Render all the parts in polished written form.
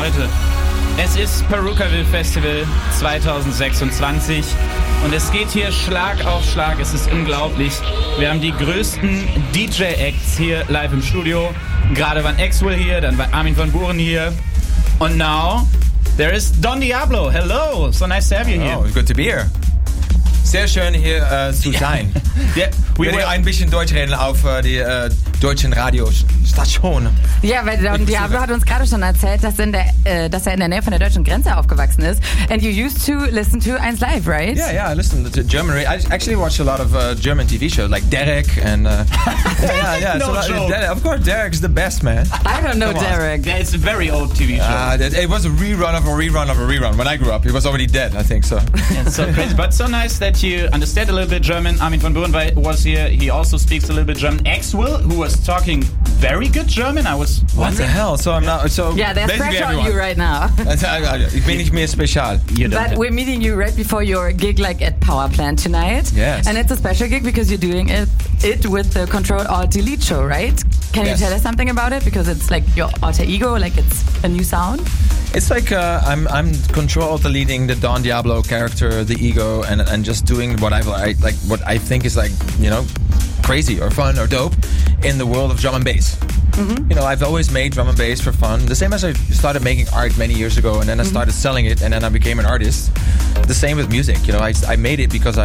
Leute, es ist Perukaville Festival 2026 und es geht hier Schlag auf Schlag. Es ist unglaublich. Wir haben die größten DJ-Acts hier live im Studio. Gerade war Axwell hier, dann war Armin van Buuren hier. Und now, there is Don Diablo. Hello, so nice to have you here. Oh, good to be here. Sehr schön hier zu sein. Yeah, wir wollen ein bisschen Deutsch reden auf die deutschen Radiostationen. Ja, weil Don Diablo hat uns gerade schon erzählt, dass er in der Nähe von der deutschen Grenze aufgewachsen ist. And you used to listen to 1 Live, right? Yeah, I listen to German. I actually watch a lot of German TV shows like Derek and yeah. No joke. Of course, Derek's the best, man. I don't know Derek. Yeah, it's a very old TV show. It was a rerun of a rerun of a rerun. When I grew up, he was already dead, I think so. It's so crazy, but so nice that you understand a little bit German. Armin van Buuren was here. He also speaks a little bit German. Axwell, who was talking very good German. I was What the hell? So I'm not. So yeah, there's pressure everyone. on you right now. Ich bin nicht mehr spezial. But we're meeting you right before your gig, like at Power Plant tonight. Yes. And it's a special gig because you're doing it with the Control Alt Delete show, right? Can you tell us something about it? Because it's like your alter ego, like it's a new sound. It's like I'm Control deleting the Don Diablo character, the ego, and just doing what what I think is like, you know, crazy or fun or dope in the world of drum and bass. Mm-hmm. You know, I've always made drum and bass for fun. The same as I started making art many years ago, and then I started selling it, and then I became an artist. The same with music. You know, I made it because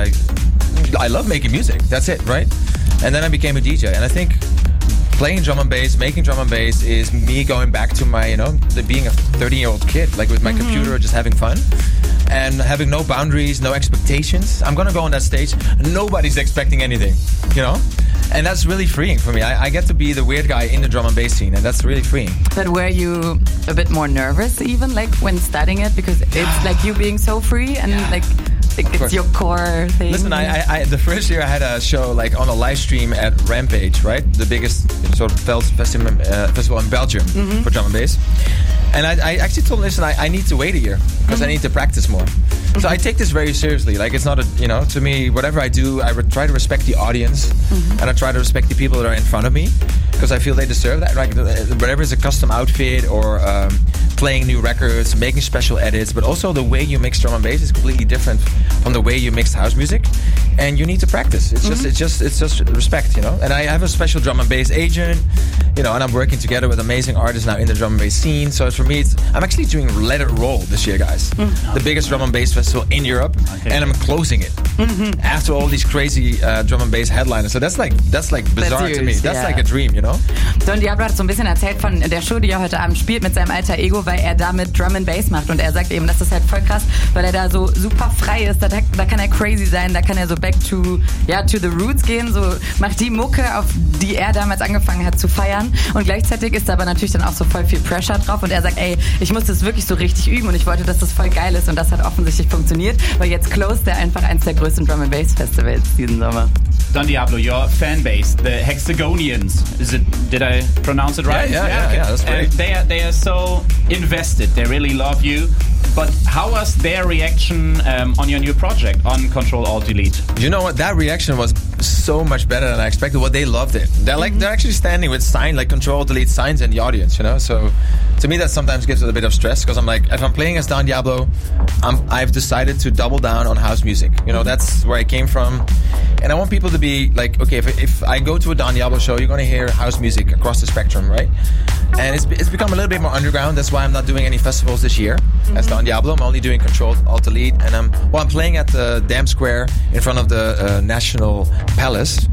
I love making music. That's it, right? And then I became a DJ, and I think playing drum and bass, making drum and bass is me going back to my, being a 30-year-old kid, like with my computer, just having fun and having no boundaries, no expectations. I'm gonna go on that stage, nobody's expecting anything, you know? And that's really freeing for me. I get to be the weird guy in the drum and bass scene, and that's really freeing. But were you a bit more nervous even, like when starting it? Because it's like you being so free and like it's your core thing. Listen, I the first year I had a show like on a live stream at Rampage, right? The biggest sort of festival in Belgium for drum and bass. And I actually told him, listen, I need to wait a year because I need to practice more. So I take this very seriously. Like it's not to me, whatever I do, I try to respect the audience and I try to respect the people that are in front of me because I feel they deserve that. Like whatever is a custom outfit or playing new records, making special edits, but also the way you mix drum and bass is completely different from the way you mix house music, and you need to practice. It's just respect, you know. And I have a special drum and bass agent, you know, and I'm working together with amazing artists now in the drum and bass scene. So for me, I'm actually doing Let It Roll this year, guys. The biggest drum and bass festival in Europe, and I'm closing it after all these crazy drum and bass headliners. So that's like bizarre to me. That's like a dream, you know. Don Diablo hat so ein bisschen erzählt von der Show, die er heute Abend spielt mit seinem alter Ego, weil er damit Drum and Bass macht und er sagt eben, das ist halt voll krass, weil er da so super frei ist, da kann er crazy sein, da kann er so back to the roots gehen, so macht die Mucke, auf die er damals angefangen hat zu feiern und gleichzeitig ist da aber natürlich dann auch so voll viel Pressure drauf und er sagt, ey, ich muss das wirklich so richtig üben und ich wollte, dass das voll geil ist und das hat offensichtlich funktioniert, weil jetzt closed er einfach eins der größten Drum and Bass Festivals diesen Sommer. Don Diablo, your fan base, the Hexagonians, did I pronounce it right? Yeah, that's great. They are so invested, they really love you. But how was their reaction on your new project, on Control Alt Delete? You know what? That reaction was so much better than I expected. Well, they loved it. They're actually standing with Control Alt Delete signs in the audience, you know? So to me, that sometimes gives it a bit of stress because I'm like, if I'm playing as Don Diablo, I've decided to double down on house music. You know, that's where I came from. And I want people to be like, okay, if I go to a Don Diablo show, you're going to hear house music across the spectrum, right? And it's become a little bit more underground. That's why I'm not doing any festivals this year as Don Diablo. I'm only doing Control Alt Delete, and I'm playing at the Dam Square in front of the National Palace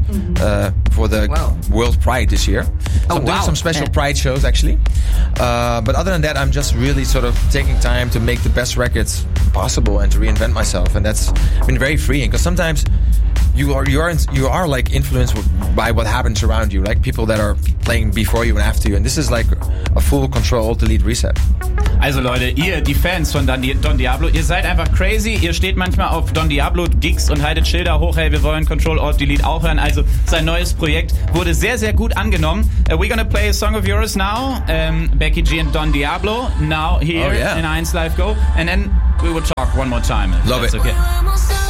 for the World Pride this year. So I'm doing some special Pride shows actually. But other than that, I'm just really sort of taking time to make the best records possible and to reinvent myself, and that's been very freeing because sometimes you are like influenced by what happens around you, like people that are playing before you and after you, and this is like a full Control Alt Delete reset. Also Leute, ihr, die Fans von Don Diablo, ihr seid einfach crazy, ihr steht manchmal auf Don Diablo Gigs und haltet Schilder hoch, hey, wir wollen Control Alt Delete auch hören, also sein neues Projekt wurde sehr, sehr gut angenommen. We're gonna play a song of yours now, Becky G and Don Diablo, now here in 1 Live Go, and then we will talk one more time. Love it. Okay.